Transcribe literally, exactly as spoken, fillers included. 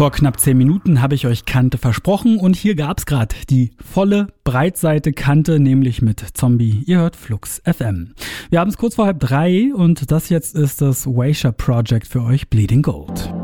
Vor knapp zehn Minuten habe ich euch Kante versprochen und hier gab's gerade die volle Breitseite Kante, nämlich mit Zombie. Ihr hört Flux F M. Wir haben es kurz vor halb drei und das jetzt ist das Waysha Project für euch, Bleeding Gold.